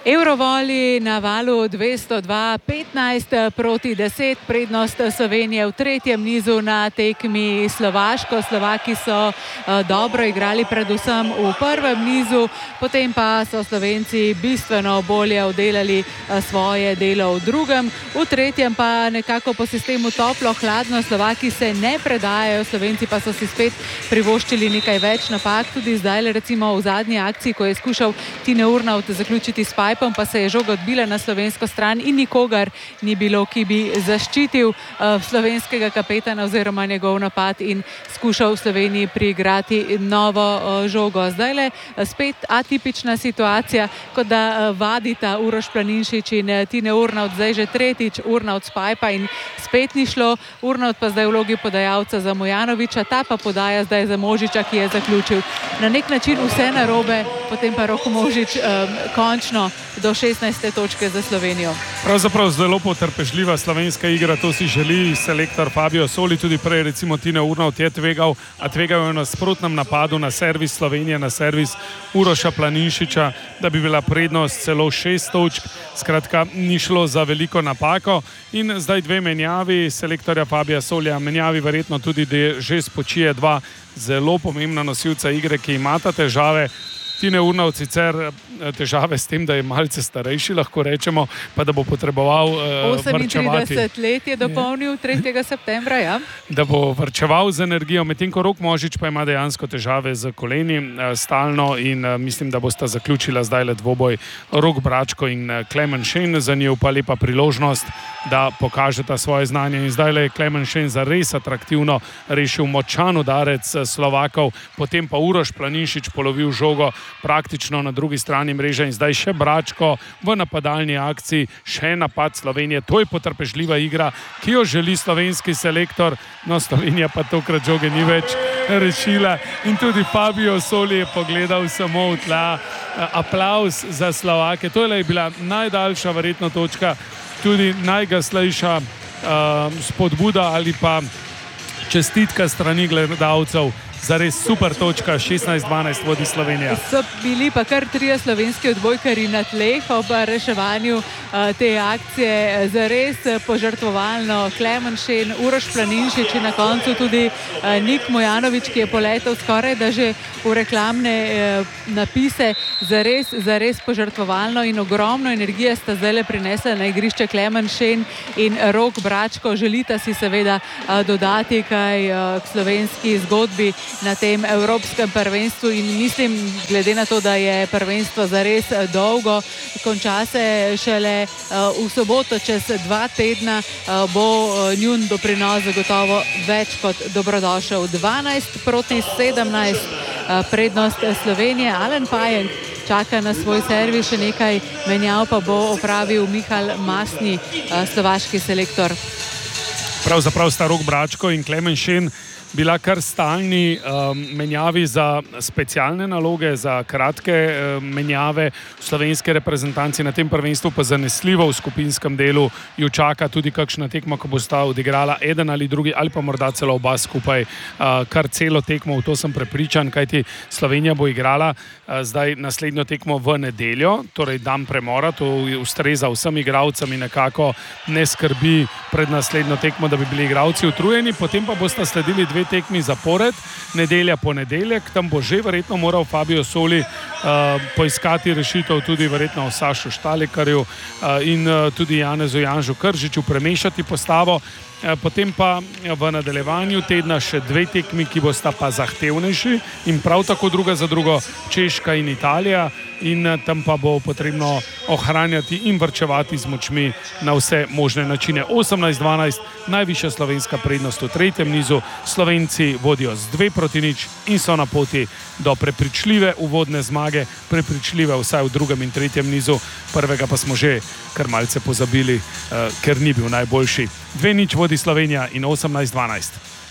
Eurovoli na valu 202, 15-10, prednost Slovenije v tretjem nizu na tekmi Slovaško. Slovaki so dobro igrali predvsem v prvem nizu, potem pa so Slovenci bistveno bolje oddelali svoje delo v drugem. V tretjem pa nekako po sistemu toplo-hladno, Slovaki se ne predajajo, Slovenci pa so si spet privoščili nekaj več napak. Tudi zdaj, recimo v zadnji akciji, ko je skušal Tine Urnaut zaključiti s pa se je žoga odbila na slovensko stran in nikogar ni bilo, ki bi zaščitil slovenskega kapetana oziroma njegov napad in skušal v Sloveniji priigrati novo žogo. Zdajle spet atipična situacija, kot da vadita Uroš Planinšič in Tine Urnaut, zdaj že tretjič Urnaut s pajpa in spet ni šlo. Urnaut pa zdaj v vlogi podajalca za Mojanovića, ta pa podaja zdaj za Možiča, ki je zaključil. Na nek način vse narobe, potem pa Roko Možič končno do 16. točke za Slovenijo. Pravzaprav zelo potrpežljiva slovenska igra, to si želi selektor Fabio Soli, tudi prej recimo Tine Urnaut je tvegal, a tvegal je na sprotnem napadu na servis Slovenije, na servis Uroša Planinšiča, da bi bila prednost celo 6 točk, skratka ni šlo za veliko napako in zdaj dve menjavi selektorja Fabia Solija, menjavi verjetno tudi, da že spočije dva zelo pomembna nosilca igre, ki imata težave. Tine Urnaut sicer težave s tem, da je malce starejši, lahko rečemo, pa da bo potreboval varčevati. 38 let je dopolnil 3. septembra, ja. Da bo varčeval z energijo, medtem ko Rok Možič pa ima dejansko težave z koleni stalno in mislim, da bosta zaključila zdaj le dvoboj Rok Bračko in Klemen Šen, za njiju pa lepa priložnost, da pokažeta svoje znanje in zdaj le Klemen Šen zares atraktivno rešil močan udarec Slovakov, potem pa Uroš Planinšič polovil žogo praktično na drugi strani mreže in zdaj še Bračko v napadalni akciji, še napad Slovenije. To je potrpežljiva igra, ki jo želi slovenski selektor, no Slovenija pa tokrat žoge ni več rešila in tudi Fabio Soli je pogledal samo v tla. Aplavz za Slovake, to je bila najdaljša verjetno točka, tudi najglasnejša spodbuda ali pa čestitka strani gledalcev. Zares super točka, 16-12 vodi Slovenija. So bili pa kar trije slovenski odbojkari na tleh ob reševanju te akcije. Zares požrtvovalno Klemen Šen, Uroš Planinšič in na koncu tudi Nik Mojanović, ki je poletel skoraj da že v reklamne napise. Zares požrtvovalno in ogromno energije sta zdaj prinesla na igrišče Klemen Šen in Rok Bračko. Želita si seveda dodati kaj k slovenski zgodbi na tem evropskem prvenstvu in mislim, glede na to, da je prvenstvo zares dolgo, konča se šele v soboto, čez 2 tedna, bo njun doprinos zagotovo več kot dobrodošel. 12-17 prednost Slovenije. Alen Pajenk čaka na svoj servis, še nekaj menjav pa bo opravil Michal Masni, slovaški selektor. Pravzaprav sta Rok Bračko in Klemen Šen bila kar stalni menjavi za specialne naloge, za kratke menjave v slovenske reprezentanci. Na tem prvenstvu pa zanesljivo v skupinskem delu ju čaka tudi kakšna tekma, ko bosta odigrala eden ali drugi ali pa morda celo oba skupaj kar celo tekmo, v to sem prepričan, kajti Slovenija bo igrala zdaj naslednjo tekmo v nedeljo, torej dan premora, to ustreza vsem igralcem in nekako ne skrbi pred naslednjo tekmo, da bi bili igralci utrujeni, potem pa bosta sledili 2 tekmi zapored, nedelja po nedeljek, tam bo že verjetno moral Fabio Soli poiskati rešitev tudi verjetno Sašu Štalekarju in tudi Janezu Janžu Kržiču, premešati postavo. Potem pa v nadaljevanju tedna še 2 tekmi, ki bosta pa zahtevnejši in prav tako druga za drugo, Češka in Italija, in tam pa bo potrebno ohranjati in varčevati z močmi na vse možne načine. 18-12, najvišja slovenska prednost v tretjem nizu, Slovenci vodijo z 2-0 in so na poti do prepričljive uvodne zmage, prepričljive vsaj v drugem in tretjem nizu, prvega pa smo že kar malce pozabili, ker ni bil najboljši. 2-0 vodi Slovenija in 18-12.